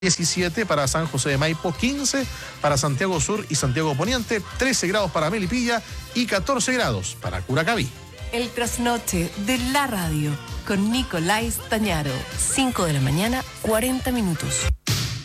17 para San José de Maipo, 15 para Santiago Sur y Santiago Poniente, 13 grados para Melipilla y 14 grados para Curacaví. El trasnoche de la radio con Nicolás Tañaro, 5 de la mañana, 40 minutos.